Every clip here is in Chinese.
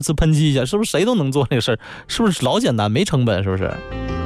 次喷漆一下，是不是谁都能做这个事儿？是不是老简单，没成本？是不是？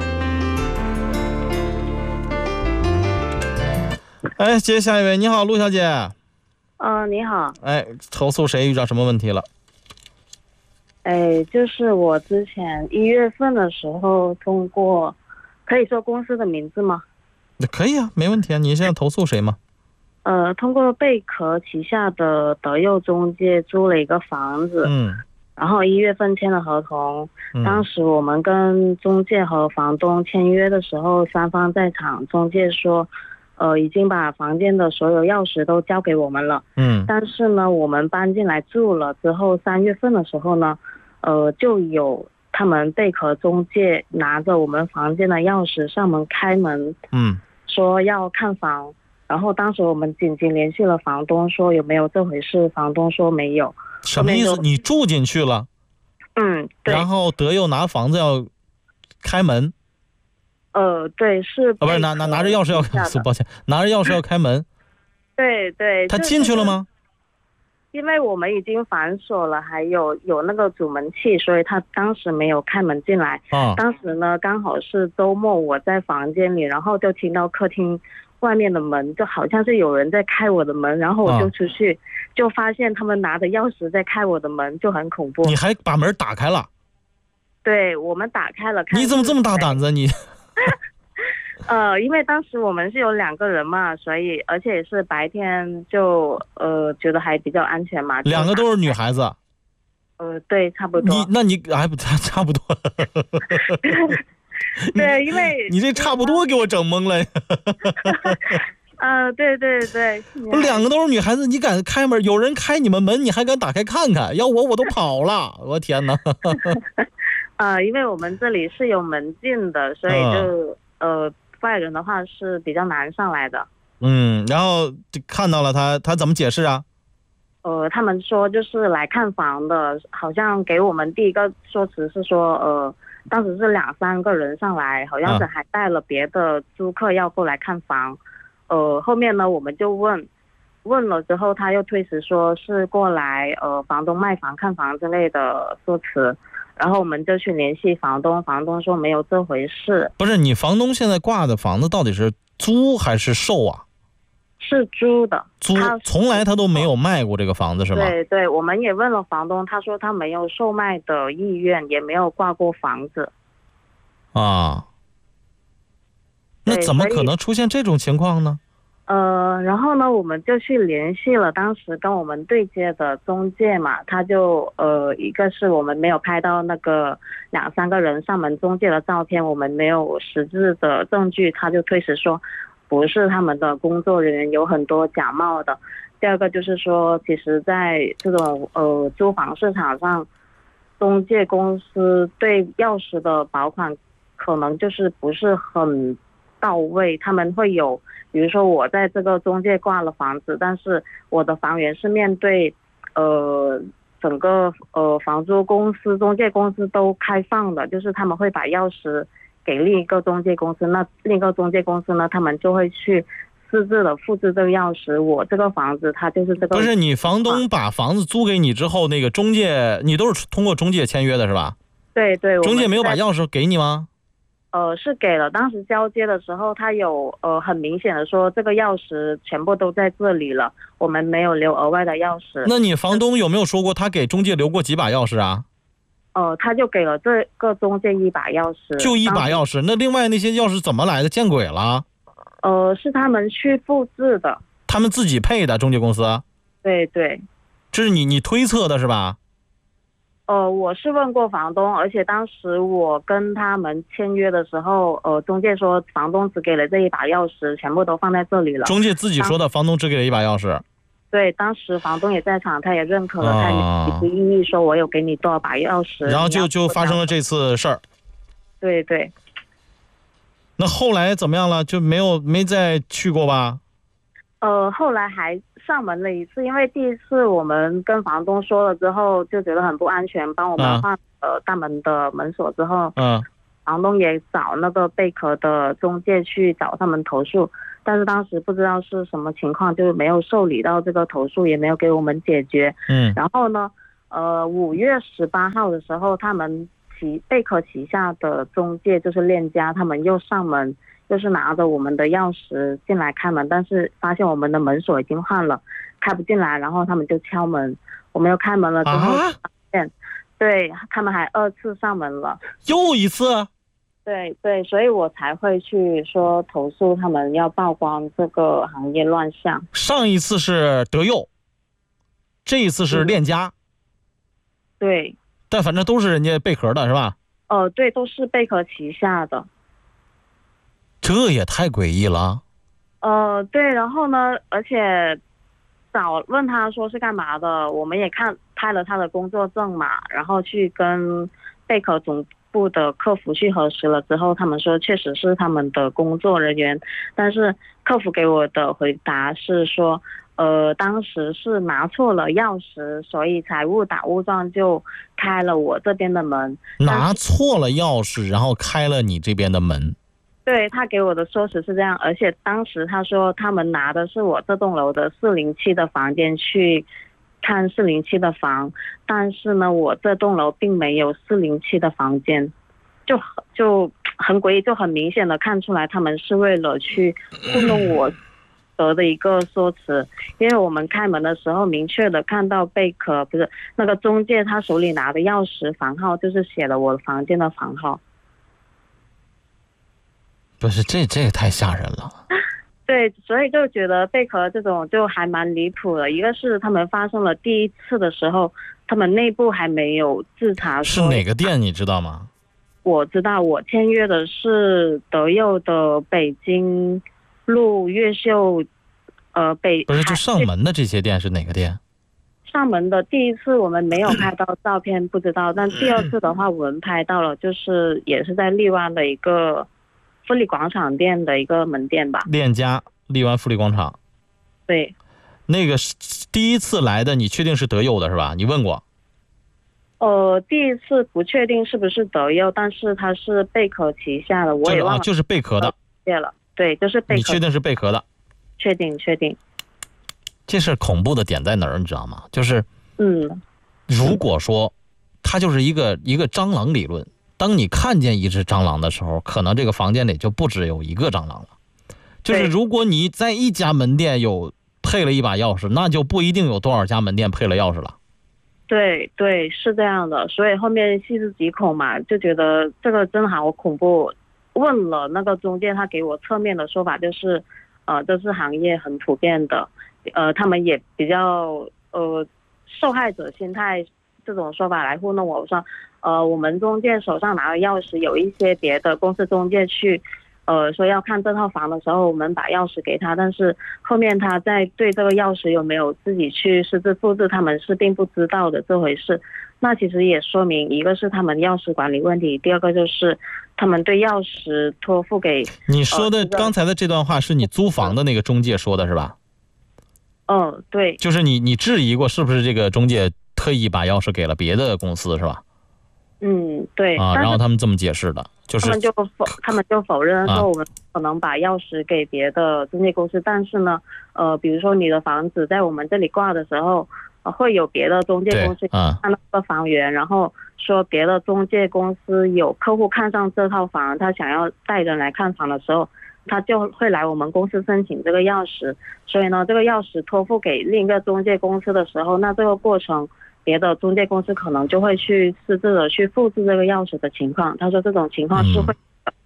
哎，接下一位，你好，陆小姐。 你好。 哎，投诉谁遇到什么问题了？ 哎，就是我之前1月份的时候通过，可以说公司的名字吗？ 可以啊，没问题啊。你现在投诉谁吗？ 通过贝壳旗下的德佑中介租了一个房子，然后1月份签了合同。当时我们跟中介和房东签约的时候，双方在场，中介说，已经把房间的所有钥匙都交给我们了。但是呢，我们搬进来住了之后，3月份的时候呢，就有他们贝壳中介拿着我们房间的钥匙上门开门，说要看房。然后当时我们紧急联系了房东，说有没有这回事，房东说没有。 什么意思？你住进去了？ 对。 然后德佑拿房子要开门？ 对，是。 不是拿着钥匙要，抱歉，拿着钥匙要开门。 对对。 他进去了吗？ 因为我们已经反锁了，还有那个主门器，所以他当时没有开门进来。当时呢，刚好是周末，我在房间里，然后就听到客厅外面的门就好像是有人在开我的门，然后我就出去，就发现他们拿着钥匙在开我的门，就很恐怖。 你还把门打开了？ 对，我们打开了。 你怎么这么大胆子？你因为当时我们是有2个人嘛，所以而且也是白天，就觉得还比较安全嘛。 2个都是女孩子？ 对，差不多。 那你还不差不多？ 对，因为你这差不多给我整懵了。 对对对。 2个都是女孩子，你敢开门？有人开你们门，你还敢打开看看？要我都跑了。我天哪！ 因为我们这里是有门禁的，所以就外人的话是比较难上来的。 然后看到了他怎么解释啊？ 他们说就是来看房的，好像给我们第一个说辞是说，当时是2、3个人上来，好像是还带了别的租客要过来看房。后面呢，我们就问了之后，他又推辞说是过来房东卖房看房之类的说辞。然后我们就去联系房东，房东说没有这回事。 不是，你房东现在挂的房子到底是租还是售啊？ 是租的。 租，从来他都没有卖过这个房子是吗？ 对对，我们也问了房东，他说他没有售卖的意愿，也没有挂过房子。 那怎么可能出现这种情况呢？ 然后呢，我们就去联系了当时跟我们对接的中介嘛，他就一个是我们没有拍到那个2、3个人上门中介的照片，我们没有实质的证据，他就推辞说不是他们的工作人员，有很多假冒的。第二个就是说，其实在这种租房市场上，中介公司对钥匙的保管可能就是不是很到位，他们会有，比如说我在这个中介挂了房子，但是我的房源是面对整个房租公司、中介公司都开放的，就是他们会把钥匙给另一个中介公司，那另一个中介公司呢，他们就会去私自的复制这个钥匙，我这个房子它就是这个。 不是，你房东把房子租给你之后，那个中介你都是通过中介签约的是吧？ 对对。 中介没有把钥匙给你吗？ 是给了，当时交接的时候他有很明显的说这个钥匙全部都在这里了，我们没有留额外的钥匙。 那你房东有没有说过他给中介留过几把钥匙啊？ 他就给了这个中介1把钥匙。 就1把钥匙？那另外那些钥匙怎么来的？见鬼了！ 是他们去复制的。 他们自己配的中介公司？ 对对。 这是你推测的是吧？ 我是问过房东，而且当时我跟他们签约的时候，中介说房东只给了这1把钥匙，全部都放在这里了。 中介自己说的，房东只给了1把钥匙。 对，当时房东也在场，他也认可了，他也提出异议说我有给你多少把钥匙。 然后就发生了这次事儿。 对对。 那后来怎么样了？就没再去过吧？ 后来还上门了1次，因为第一次我们跟房东说了之后，就觉得很不安全，帮我们换大门的门锁之后，房东也找那个贝壳的中介去找他们投诉，但是当时不知道是什么情况，就没有受理到这个投诉，也没有给我们解决。然后呢， 5月18号的时候，他们贝壳旗下的中介就是链家，他们又上门，就是拿着我们的钥匙进来开门，但是发现我们的门锁已经换了，开不进来，然后他们就敲门，我们又开门了之后发现，对，他们还2次上门了， 又一次。 对对，所以我才会去说投诉他们，要曝光这个行业乱象。 上一次是德佑，这一次是链家。 对， 但反正都是人家贝壳的是吧？ 对，都是贝壳旗下的。 这也太诡异了。 对，然后呢，而且问他说是干嘛的，我们也拍了他的工作证嘛，然后去跟贝壳总部的客服去核实了之后，他们说确实是他们的工作人员，但是客服给我的回答是说，当时是拿错了钥匙，所以才误打误撞就开了我这边的门。 拿错了钥匙，然后开了你这边的门。 对，他给我的说辞是这样，而且当时他说他们拿的是我这栋楼的407的房间去看407的房，但是呢，我这栋楼并没有407的房间，就很诡异，就很明显的看出来他们是为了去糊弄我得的一个说辞。因为我们开门的时候明确的看到贝壳不是那个中介他手里拿的钥匙房号就是写了我房间的房号。 不是，这也太吓人了。 对，所以就觉得贝壳这种就还蛮离谱的。一个是他们发生了第一次的时候，他们内部还没有自查。 是哪个店你知道吗？ 我知道，我签约的是德佑的北京路越秀， 不是，就上门的这些店是哪个店？ 上门的第一次我们没有拍到照片，不知道。但第2次的话，我们拍到了，就是也是在荔湾的一个富力广场店的一个门店吧。 链家荔湾富力广场。 对。 那个第一次来的，你确定是德佑的是吧？你问过？ 第一次不确定是不是德佑，但是它是贝壳旗下的，我也忘了。 就是贝壳的。 对了，对，就是贝壳。 你确定是贝壳的？ 确定。 这事恐怖的点在哪儿，你知道吗？就是，如果说它就是一个蟑螂理论，当你看见一只蟑螂的时候，可能这个房间里就不只有一个蟑螂了。就是如果你在一家门店有配了一把钥匙，那就不一定有多少家门店配了钥匙了。 对，是这样的，所以后面细思极恐嘛，就觉得这个真好恐怖。问了那个中介，他给我侧面的说法就是，这是行业很普遍的，他们也比较受害者心态这种说法来糊弄我。我说，我们中介手上拿的钥匙，有一些别的公司中介去。说要看这套房的时候，我们把钥匙给他，但是后面他在对这个钥匙有没有自己去私自复制，他们是并不知道的这回事。那其实也说明，一个是他们钥匙管理问题，第二个就是他们对钥匙托付给。 你说的刚才的这段话是你租房的那个中介说的是吧？ 对。 就是你质疑过是不是这个中介特意把钥匙给了别的公司是吧？ 对。 然后他们这么解释的，就是他们就否认说我们可能把钥匙给别的中介公司，但是呢，比如说你的房子在我们这里挂的时候，会有别的中介公司看到这个房源，然后说别的中介公司有客户看上这套房，他想要带人来看房的时候，他就会来我们公司申请这个钥匙，所以呢，这个钥匙托付给另一个中介公司的时候，那这个过程。别的中介公司可能就会去私自的去复制这个钥匙的情况，他说这种情况是会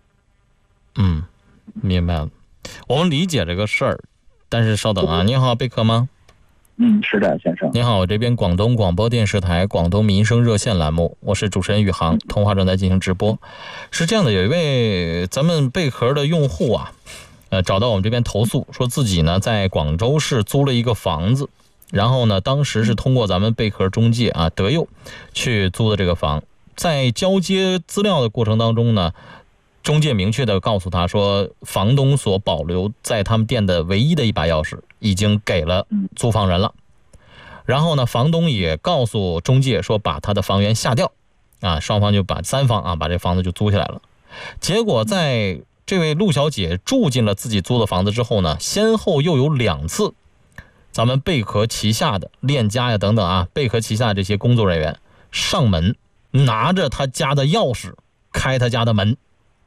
明白了，我们理解这个事儿，但是稍等啊，你好，贝壳吗？ 是的，先生。 你好，我这边广东广播电视台广东民生热线栏目，我是主持人宇航，通话正在进行直播。是这样的，有一位咱们贝壳的用户啊，找到我们这边投诉，说自己呢在广州市租了一个房子。然后呢，当时是通过咱们贝壳中介德佑去租的这个房，在交接资料的过程当中呢，中介明确的告诉他说，房东所保留在他们店的唯一的一把钥匙已经给了租房人了。然后呢，房东也告诉中介说，把他的房源下调，双方就三方把这房子就租下来了。结果在这位陆小姐住进了自己租的房子之后呢，先后又有2次。 咱们贝壳旗下的链家呀等等啊，贝壳旗下这些工作人员上门拿着他家的钥匙开他家的门。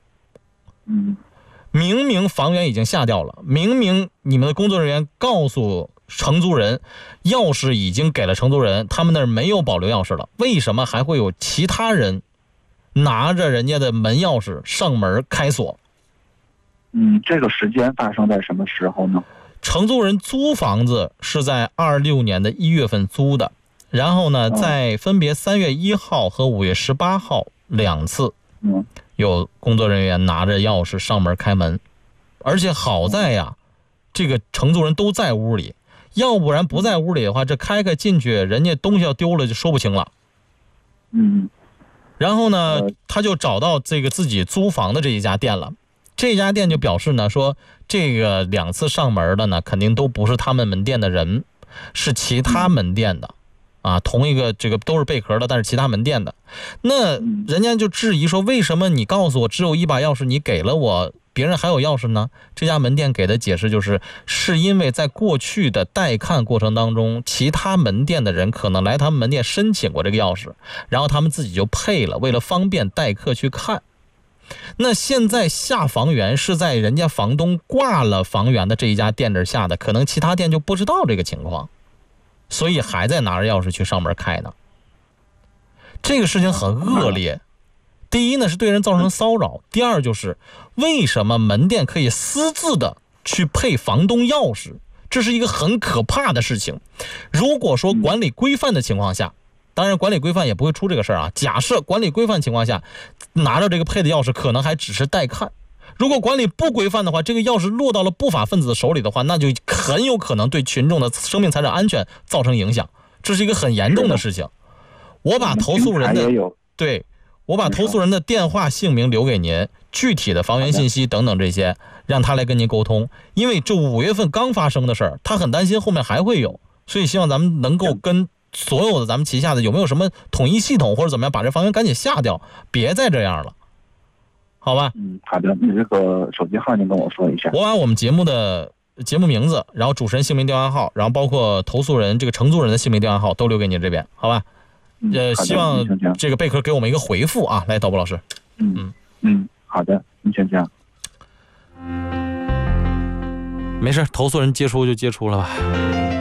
明明房源已经下掉了，明明你们的工作人员告诉承租人钥匙已经给了承租人，他们那儿没有保留钥匙了，为什么还会有其他人拿着人家的门钥匙上门开锁？ 这个时间发生在什么时候呢？ 承租人租房子是在26年的1月份租的，然后呢，在分别3月1号和5月18号2次，有工作人员拿着钥匙上门开门，而且好在呀，这个承租人都在屋里，要不然不在屋里的话，这开进去，人家东西要丢了就说不清了。然后呢，他就找到这个自己租房的这一家店了。这家店就表示呢，说这个2次上门的呢，肯定都不是他们门店的人，是其他门店的，同一个这个都是贝壳的，但是其他门店的。那人家就质疑说，为什么你告诉我只有一把钥匙，你给了我，别人还有钥匙呢？这家门店给的解释是因为在过去的带看过程当中，其他门店的人可能来他们门店申请过这个钥匙，然后他们自己就配了，为了方便待客去看。那现在下房源是在人家房东挂了房源的这一家店这下的，可能其他店就不知道这个情况，所以还在拿着钥匙去上门开呢。这个事情很恶劣。第一呢，是对人造成骚扰；第二就是为什么门店可以私自的去配房东钥匙，这是一个很可怕的事情。如果说管理规范的情况下，当然管理规范也不会出这个事儿啊。假设管理规范情况下，拿着这个配的钥匙可能还只是待看。如果管理不规范的话，这个钥匙落到了不法分子的手里的话，那就很有可能对群众的生命财产安全造成影响，这是一个很严重的事情。我把投诉人的我把投诉人的电话、姓名留给您，具体的房源信息等等这些，让他来跟您沟通。因为这5月份刚发生的事儿，他很担心后面还会有，所以希望咱们能够跟所有的咱们旗下的有没有什么统一系统或者怎么样，把这房源赶紧下掉，别再这样了，好吧？ 好的，你这个手机号您跟我说一下。 我把我们节目名字，然后主持人姓名电话号，然后包括投诉人这个承租人的姓名电话号都留给您这边，好吧？希望这个贝壳给我们一个回复啊，来，导播老师。 好的，您先这样。 没事，投诉人接触就接触了吧。